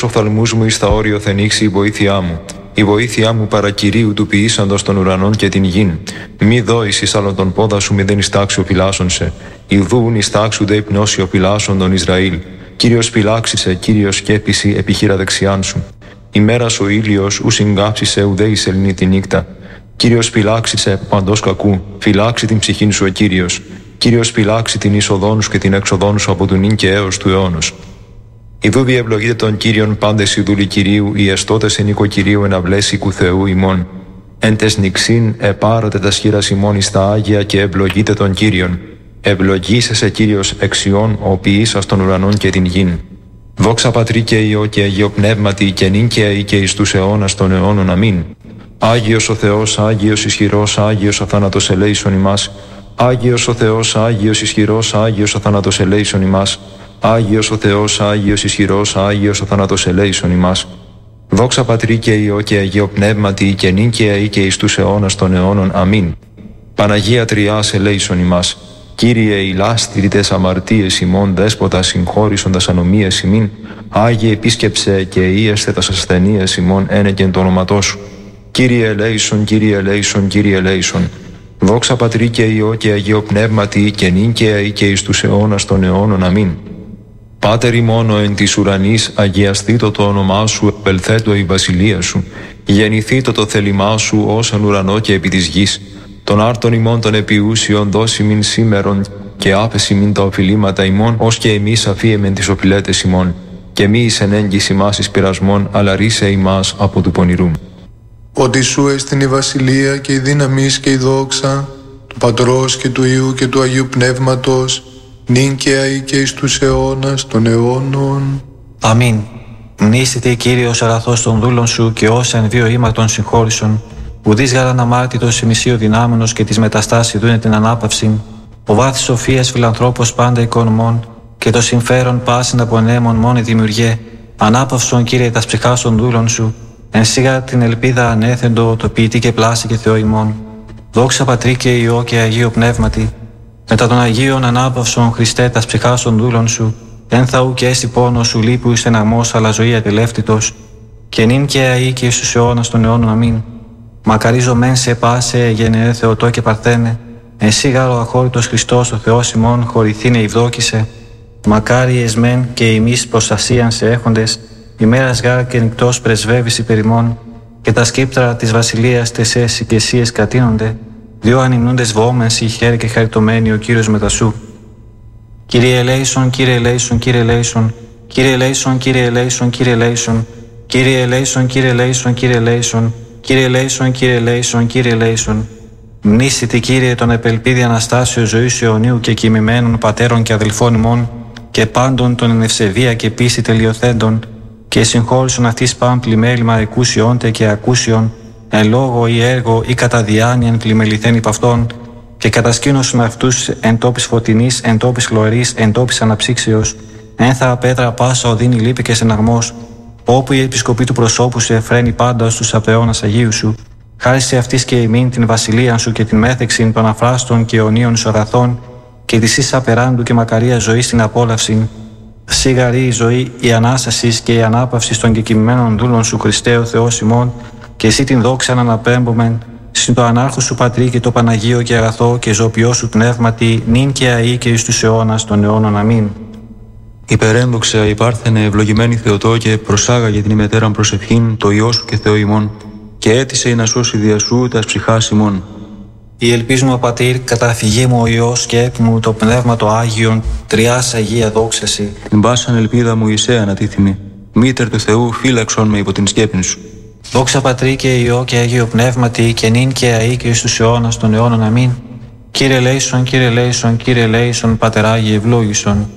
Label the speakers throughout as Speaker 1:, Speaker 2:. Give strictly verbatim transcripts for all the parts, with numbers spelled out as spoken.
Speaker 1: οφθαλμούς μου εις τα όριο θενήξει η βοήθειά μου. Η βοήθειά μου παρά Κυρίου του ποιήσαντος των ουρανών και την γην. Μη δώεις εις άλλον τον πόδα σου, μη δεν εις τάξιο φυλάσσον σε. Ιδούν εις τάξου δε υπνώσιο φυλάσσον τον Ισραήλ. Κύριος φυλάξισε, Κύριος σκέπιση επιχείρα δεξιάν σου. Ημέρας ο ήλιος ου συγκάψισε ουδέ η σελνή τη νύχτα. Κύριος φυλάξισε παντός κακού, φυλάξει την ψυχήν σου ο Κύριος. Κύριος φυλάξει την είσοδόν σου και την έξοδόν σου από του νυν και έως του αιώνος. Ιδού διευλογείτε τον Κύριον πάντες οι δούλοι Κυρίου, οι εστώτες εν οίκο Κυρίου εναυλές οίκου Θεού ημών. Εν τες νυξήν επάρατε τα σχήρας ημών εις τα Άγια και ευλογείτε τον Κύριον. Ευλογήσεσαι Κύριος εξιών, ο ποιήσας των ουρανών και την γην. Δόξα Πατρί και Υιό και Αγίο Πνεύματι και νυν και αεί και εις τους αιώνας των αιώνων. Αμήν. Άγιος ο Θεός, Άγιος ισχυρός, Άγιος αθάνατος ελέησον ημάς. Άγιος ο Θεός, Άγιος ισχυρός, Άγιος αθάνατος ελέησον ημάς. Άγιος ο Θεός, Άγιος ισχυρός, Άγιος αθάνατος ελέησον ημάς. Δόξα Πατρί και Υιό και Αγίο Πνεύματι και νυν και αεί και εις τους αιώνας των αιώνων. Αμήν. Παναγία Τριάς ελέησον ημάς. Κύριε ηλάστη τες αμαρτίες ημών, δέσποτα συγχώρησον τας ανομίες ημίν. Άγιε επίσκεψε και ήεστε τας ασθενείες ημών ένεκεν το όνοματό σου. Κύριε ελέησον, Κύριε ελέησον, Κύριε ελέησον. Δόξα Πατρί και Υιό και Αγίο Πνεύματι και νυν και αεί και εις τους αιώνας των αιώνων. Αμήν. Πάτερ ημών εν της ουρανής, αγιαστήτω το όνομά σου, επελθέτω η βασιλεία σου. Γεννηθήτω το θέλημά σου ως εν ουρανό και επί της γης. Των άρτων ημών των επιούσιων δώσει μην σήμερον και άφεση μην τα οφειλήματα ημών, ως και εμείς αφίεμεν τις οφειλέτες ημών. Και μη εις εν έγκυση μας εις πειρασμών, αλλά ρίσε ημάς από του πονηρού.
Speaker 2: Ότι σου έστειν η βασιλεία και η δύναμις και η δόξα του Πατρός και του Υιού και του Αγίου Πνεύματος, νυν και αεί και εις τους αιώνας των αιώνων.
Speaker 3: Αμήν. Μνήσθητε Κύριος αγαθός των δούλων σου και όσα εν βίο ήμαρτον συγχώρησον. Ουδείς γάραν αμάρτητος ημισίου δυνάμενος και της μεταστάσης δούνε την ανάπαυση. Ο βάθης σοφίας φιλανθρώπος πάντα οικονομών και το συμφέρον πάσιν απονέμων μόνη δημιουργέ. Ανάπαυσον Κύριε τας ψυχάς των δούλων σου. Εν σίγα την ελπίδα ανέθεντο το ποιητή και πλάση και Θεό ημών. Δόξα Πατρί και Υιό και Αγίο Πνεύματι. Μετά των Αγίων ανάπαυσον Χριστέ τας ψυχάς των δούλων σου. Εν θα ου και έστι πόνος σου λείπου εις εναγμός αλλά ζωή ατελεύτητος. Και νυν και αεί και εις τους αιώνας των αιώνων. Αμήν. Μακαρίζω μεν σε πάσε γενεέ Θεοτό και Παρθένε. Εσύ γάρο αχώρητος Χριστός ο Θεός ημών χωρηθήνε ευδόκησε. Μακάρι εσμέν και ημείς προστασίαν σε έχοντες. Ημέρας γάρ και νυκτός πρεσβεύεις υπερ ημών. Και τα σκύπτρα της βασιλείας τες έσυ και εσύ εσκατίνονται. Διό ανυμνούντες βόμενς η χέρι και χαριτωμένοι ο Κύριος μετασού. Κύριε ελέησον, Κύριε ελέησον, Κύριε ελέησον. Κύριε ελέησον, Κύριε ελέησον, Κύριε ελέησον. Κύριε ελέησον, Κύριε ελέησον, Κύριε ελέησον. Κύριε ελέησον, Κύριε ελέησον, Κύριε ελέησον. Μνήσθητε Κύριε τον επελπίδη Αναστάσεως ζωής αιωνίου και κοιμημένων πατέρων και αδελφών ημών και πάντων των εν ευσεβία και πίστη τελειοθέντων και συγχώρησον αυτής παν πλημέλημα εκούσιόντε και ακούσιον εν λόγω ή έργο ή κατά διάνοιαν πλημεληθέν υπ' αυτών και κατασκήνωσον αυτούς εν τόπης φωτεινής, εν τόπης χλωρής, εν τόπης αναψύξεως, ένθα πέτρα πάσα οδύνη λύπη και στεναγμός, όπου η επισκοπή του προσώπου σου εφραίνει πάντα στους απαιώνας Αγίου σου, χάρη σε αυτής και ημίν την βασιλεία σου και την μέθεξην των αφράστων και αιωνίων σου αγαθών και της εις απεράντου και μακαρία ζωή στην απόλαυση. Σίγαρη η ζωή, η ανάσταση και η ανάπαυση των κεκοιμημένων δούλων σου, Χριστέ ο Θεός ημών, και εσύ την δόξα να αναπέμπομεν, συν το ανάρχο σου Πατρί και το Παναγίο και αγαθό και ζωοποιό σου πνεύματι, νυν και αεί και εις τους αιώνας των αιώνων. Αμήν.
Speaker 1: Υπερένδοξα υπάρθενε ευλογημένη Θεοτό και προσάγαγε την ημετέραν προσευχήν το Υιό σου και Θεό ημών και έτησε να σώσει δια σου τας ψυχάς ημών.
Speaker 3: Η ελπίζουμε ο Πατήρ, καταφυγή μου ο Υιός και έπ' μου το Πνεύμα το Άγιον, τριάς Αγία δόξαση.
Speaker 1: Την πάσαν ελπίδα μου εισέ ανατίθιμη, μήτερ του Θεού φύλαξον με υπό την σκέπην σου.
Speaker 3: Δόξα Πατρί και Υιό και Αγίο Πνεύματι και νυν και αεί και εις τους αιώνας των αιώνων. Αμήν. Κύριε ελέησον, Κύριε ελέησον, Κύριε ελέησον, Πατεράγιε ευλόγησον.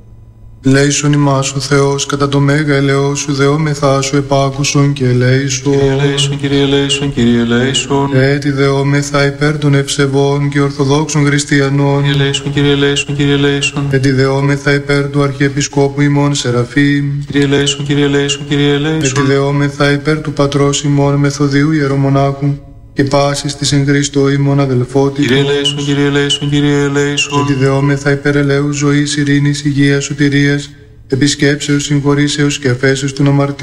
Speaker 2: Ελέησον ημάς ο Θεός, κατά το μέγα ελαιό σου δεόμεθά σου επάκουσον και ελέησον.
Speaker 1: Κύριε ελέησον, Κύριε ελέησον, Κύριε ελέησον.
Speaker 2: Έτσι δεόμεθα υπέρ των ευσεβών και ορθοδόξων χριστιανών.
Speaker 1: Κύριε ελέησον, Κύριε ελέησον, Κύριε ελέησον.
Speaker 2: Έτσι δεόμεθα υπέρ του Αρχιεπισκόπου ημών Σεραφείμ.
Speaker 1: Κύριε ελέησον, Κύριε ελέησον, Κύριε ελέησον.
Speaker 2: Έτσι δεόμεθα υπέρ του Πατρός ημών Μεθοδίου Ιερομονάχου και πάσης της εν Χριστώ ημών αδελφότητος.
Speaker 1: Κύριε ελέησον, Κύριε ελέησον, Κύριε ελέησον.
Speaker 2: Έτσι δεόμεθα υπέρ ελέους ζωής, ειρήνης, υγείας, σωτηρίας, επισκέψεως, συγχωρήσεως και αφέσεως των αμαρτιών.